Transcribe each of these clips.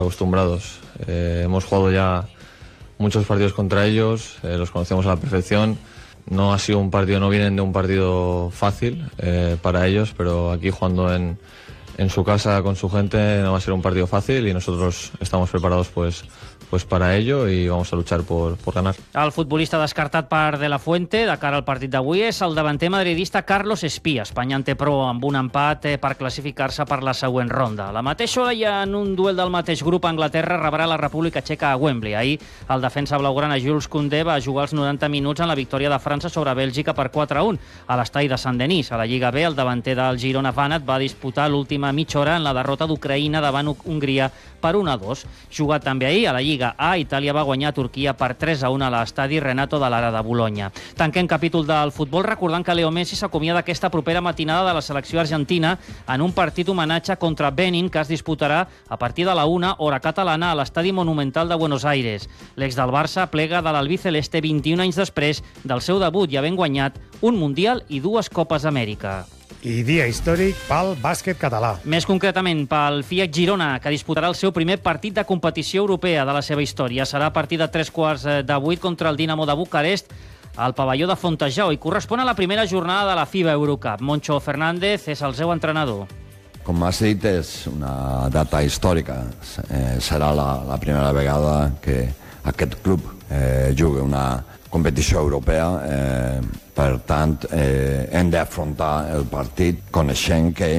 Acostumbrados. Hemos jugado ya muchos partidos contra ellos, los conocemos a la perfección. No ha sido un partido, no vienen de un partido fácil para ellos, pero aquí jugando en su casa con su gente no va a ser un partido fácil y nosotros estamos preparados pues para ello i vamos a luchar por ganar. El futbolista descartat per De La Fuente de cara al partit d'avui és el davanter madridista Carlos Espía. Espanya en té prou amb un empat per classificar-se per la següent ronda. La mateixa hora i en un duel del mateix grup, Anglaterra rebrà la República Txeca a Wembley. Ahir el defensa blaugrana Jules Koundé va jugar els 90 minuts en la victòria de França sobre Bèlgica per 4-1 a l'estadi de Saint-Denis. A la Lliga B, el davanter del Girona Banat va disputar l'última mitja hora en la derrota d'Ucraïna davant Hongria per 1-2. Jugat també ahir a la Lliga A, Itàlia va guanyar Turquia per 3-1 a l'estadi Renato de l'Ara de Bologna. Tanquem capítol del futbol recordant que Leo Messi s'acomiada aquesta propera matinada de la selecció argentina en un partit homenatge contra Benin que es disputarà a partir de la 1 hora catalana a l'estadi Monumental de Buenos Aires. L'ex del Barça plega de l'albiceleste 21 anys després del seu debut i havent guanyat un Mundial i 2 Copes Amèrica. I dia històric pel bàsquet català. Més concretament pel FIAC Girona, que disputarà el seu primer partit de competició europea de la seva història. Serà a partir de 3:15 contra el Dinamo de Bucarest al pavelló de Fontejau i correspon a la primera jornada de la FIBA Eurocup. Moncho Fernández és el seu entrenador. Com has dit, és una data històrica. Serà la primera vegada que aquest club jugui una competició europea. Per tant, hem d'afrontar el partit coneixent que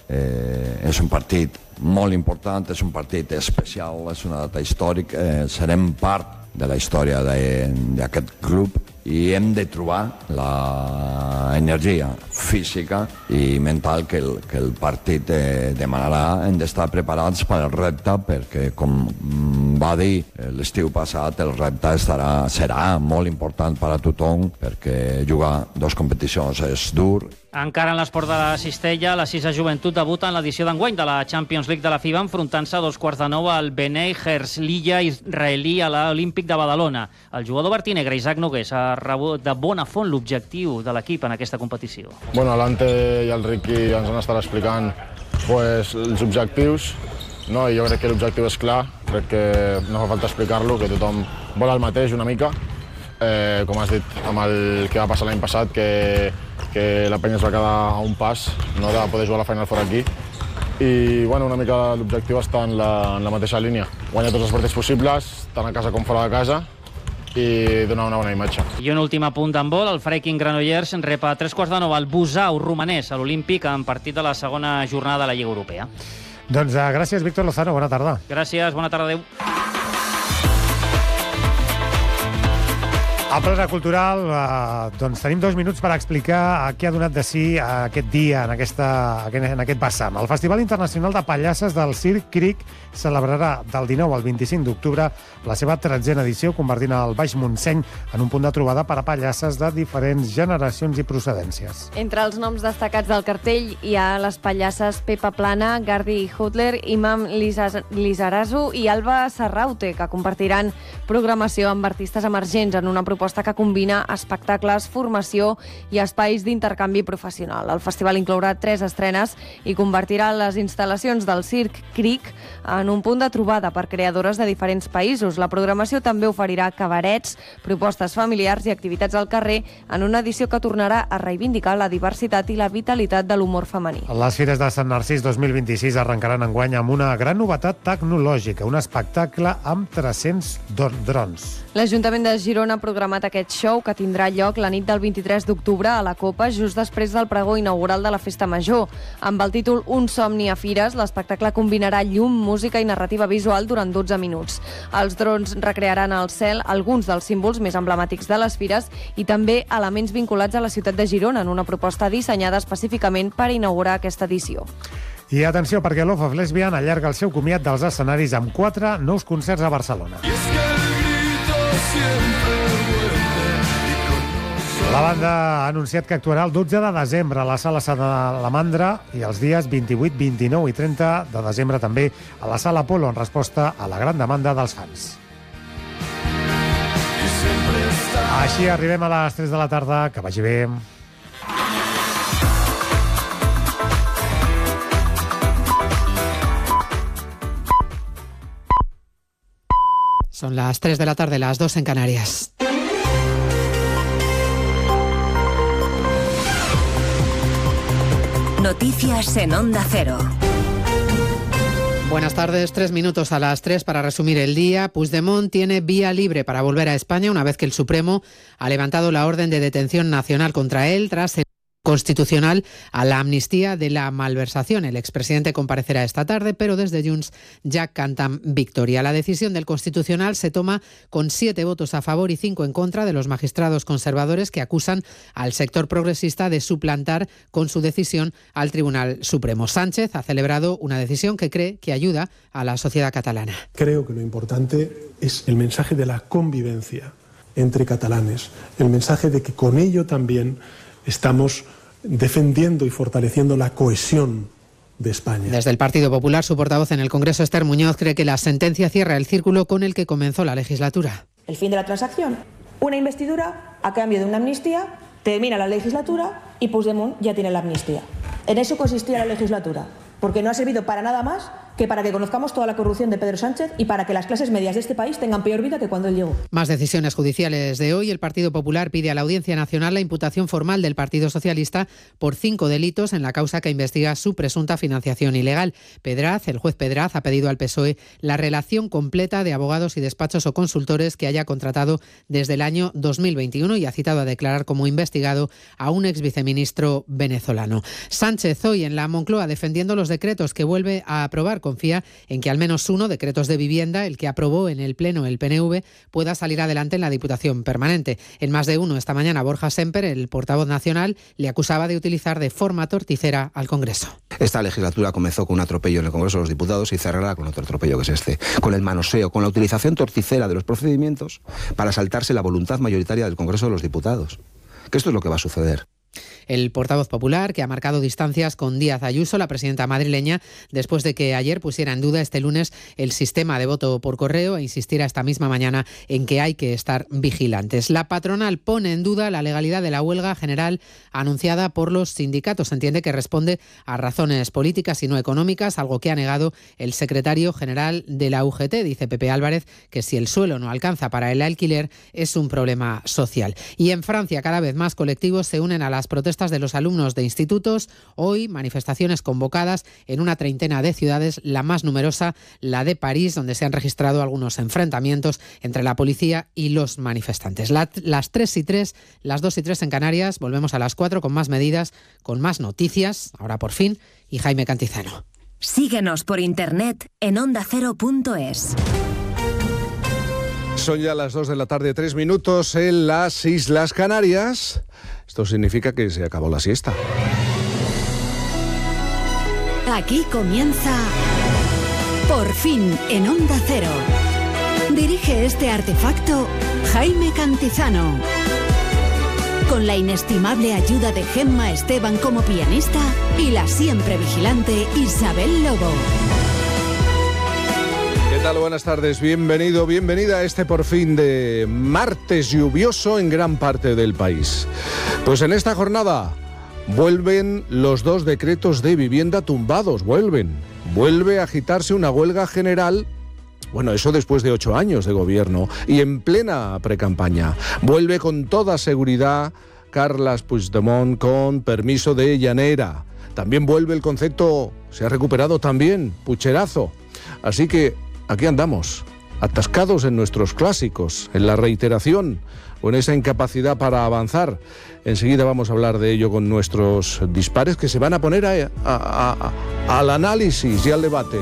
és un partit molt important, és un partit especial, és una data històrica, serem part de la història d'aquest club i hem de trobar l'energia física i mental que el partit demanarà. Hem d'estar preparats per al repte perquè, com va dir l'estiu passat, el repte serà molt important per a tothom perquè jugar 2 competicions és dur. Encara en l'esport de la cistella, la 6a Joventut debuta en l'edició d'enguany de la Champions League de la FIBA enfrontant-se a 2:15 al Bnei Herzliya israelí a l'Olímpic de Badalona. El jugador vertinegre Isaac Nogués ha rebut de bona font l'objectiu de l'equip en aquesta competició. Bueno, l'Ante i el Riqui ens han estat explicant els objectius, no? I jo crec que l'objectiu és clar, crec que no fa falta explicar-lo, que tothom vol el mateix una mica, com has dit amb el que va passar l'any passat, que la penya es va quedar a un pas de poder jugar la Final Four aquí. I bueno, una mica l'objectiu està en la mateixa línia. Guanyar tots els partits possibles, tant a casa com fora de casa, i donar una bona imatge. I un últim apunt d'handbol, el Freiking Granollers rep a 3:15 el Busau romanès a l'Olímpic en partit de la segona jornada de la Lliga Europea. Doncs gràcies, Víctor Lozano, bona tarda. Gràcies, bona tarda, adéu. A Plana Cultural, doncs tenim 2 minuts per explicar què ha donat de si aquest dia, en aquest vessant. El Festival Internacional de Pallasses del Circ Cric celebrarà del 19 al 25 d'octubre la seva 13a edició, convertint el Baix Montseny en un punt de trobada per a pallasses de diferents generacions i procedències. Entre els noms destacats del cartell hi ha les pallasses Pepa Plana, Gardi Hutler, Imam Lizarazu i Alba Serraute, que compartiran programació amb artistes emergents en una proposta que combina espectacles, formació i espais d'intercanvi professional. El festival inclourà 3 estrenes i convertirà les instal·lacions del Circ Cric en un punt de trobada per creadores de diferents països. La programació també oferirà cabarets, propostes familiars i activitats al carrer en una edició que tornarà a reivindicar la diversitat i la vitalitat de l'humor femení. Les Fires de Sant Narcís 2026 arrencaran enguany amb una gran novetat tecnològica, un espectacle amb 300 drons. L'Ajuntament de Girona ha programat aquest show que tindrà lloc la nit del 23 d'octubre a la Copa, just després del pregó inaugural de la Festa Major. Amb el títol Un somni a Fires, l'espectacle combinarà llum, música i narrativa visual durant 12 minuts. Els drons recrearan al cel alguns dels símbols més emblemàtics de les fires i també elements vinculats a la ciutat de Girona, en una proposta dissenyada específicament per inaugurar aquesta edició. I atenció, perquè Love of Lesbian allarga el seu comiat dels escenaris amb 4 nous concerts a Barcelona. La banda ha anunciat que actuarà el 12 de desembre a la Sala Salamandra i els dies 28, 29 i 30 de desembre també a la Sala Apolo, en resposta a la gran demanda dels fans. Així arribem a les 3 de la tarda. Que vagi bé. Son las 3 de la tarde, las 2 en Canarias. Noticias en Onda Cero. Buenas tardes, 3 minutos a las 3 para resumir el día. Puigdemont tiene vía libre para volver a España una vez que el Supremo ha levantado la orden de detención nacional contra él tras el constitucional a la amnistía de la malversación. El expresidente comparecerá esta tarde, pero desde Junts ya cantan victoria. La decisión del Constitucional se toma con 7 votos a favor y 5 en contra de los magistrados conservadores que acusan al sector progresista de suplantar con su decisión al Tribunal Supremo. Sánchez ha celebrado una decisión que cree que ayuda a la sociedad catalana. Creo que lo importante es el mensaje de la convivencia entre catalanes, el mensaje de que con ello también estamos defendiendo y fortaleciendo la cohesión de España. Desde el Partido Popular, su portavoz en el Congreso, Esther Muñoz, cree que la sentencia cierra el círculo con el que comenzó la legislatura. El fin de la transacción, una investidura a cambio de una amnistía, termina la legislatura y Puigdemont ya tiene la amnistía. En eso consistía la legislatura, porque no ha servido para nada más que para que conozcamos toda la corrupción de Pedro Sánchez y para que las clases medias de este país tengan peor vida que cuando él llegó. Más decisiones judiciales de hoy. El Partido Popular pide a la Audiencia Nacional la imputación formal del Partido Socialista por 5 delitos en la causa que investiga su presunta financiación ilegal. El juez Pedraz, ha pedido al PSOE la relación completa de abogados y despachos o consultores que haya contratado desde el año 2021 y ha citado a declarar como investigado a un exviceministro venezolano. Sánchez hoy en la Moncloa defendiendo los decretos que vuelve a aprobar. Confía en que al menos uno, decretos de vivienda, el que aprobó en el Pleno el PNV, pueda salir adelante en la Diputación Permanente. En Más de Uno esta mañana, Borja Semper, el portavoz nacional, le acusaba de utilizar de forma torticera al Congreso. Esta legislatura comenzó con un atropello en el Congreso de los Diputados y cerrará con otro atropello que es este, con el manoseo, con la utilización torticera de los procedimientos para saltarse la voluntad mayoritaria del Congreso de los Diputados. Que esto es lo que va a suceder. El portavoz popular, que ha marcado distancias con Díaz Ayuso, la presidenta madrileña, después de que ayer pusiera en duda este lunes el sistema de voto por correo e insistiera esta misma mañana en que hay que estar vigilantes. La patronal pone en duda la legalidad de la huelga general anunciada por los sindicatos. Se entiende que responde a razones políticas y no económicas, algo que ha negado el secretario general de la UGT. Dice Pepe Álvarez que si el suelo no alcanza para el alquiler es un problema social. Y en Francia cada vez más colectivos se unen a las protestas de los alumnos de institutos. Hoy manifestaciones convocadas en una treintena de ciudades, la más numerosa, la de París, donde se han registrado algunos enfrentamientos entre la policía y los manifestantes. Las 3 y 3, las 2 y 3 en Canarias. Volvemos a las 4 con más medidas, con más noticias, ahora por fin, y Jaime Cantizano. Síguenos por internet en ondacero.es. Son ya las 2 de la tarde, 3 minutos en las Islas Canarias. Esto significa que se acabó la siesta. Aquí comienza Por fin en Onda Cero. Dirige este artefacto Jaime Cantizano. Con la inestimable ayuda de Gemma Esteban como pianista y la siempre vigilante Isabel Lobo. ¿Qué tal? Buenas tardes, bienvenido, bienvenida a este por fin de martes lluvioso en gran parte del país. Pues en esta jornada vuelven los 2 decretos de vivienda tumbados, vuelve a agitarse una huelga general. Bueno, eso después de 8 años de gobierno y en plena precampaña. Vuelve con toda seguridad Carles Puigdemont con permiso de llanera. También vuelve el concepto, se ha recuperado también, pucherazo. Así que aquí andamos, atascados en nuestros clásicos, en la reiteración o en esa incapacidad para avanzar. Enseguida vamos a hablar de ello con nuestros dispares que se van a poner al análisis y al debate.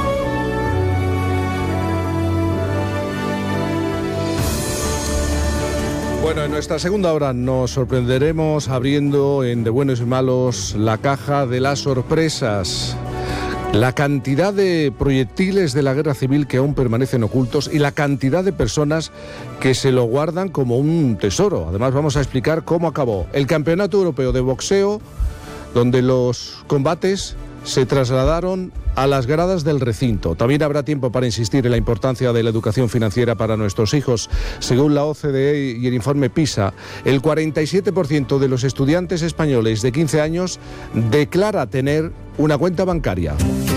Bueno, en nuestra segunda hora nos sorprenderemos abriendo en De Buenos y Malos la caja de las sorpresas. La cantidad de proyectiles de la guerra civil que aún permanecen ocultos y la cantidad de personas que se lo guardan como un tesoro. Además vamos a explicar cómo acabó el Campeonato Europeo de Boxeo, donde los combates se trasladaron a las gradas del recinto. También habrá tiempo para insistir en la importancia de la educación financiera para nuestros hijos. Según la OCDE y el informe PISA, el 47% de los estudiantes españoles de 15 años declara tener una cuenta bancaria.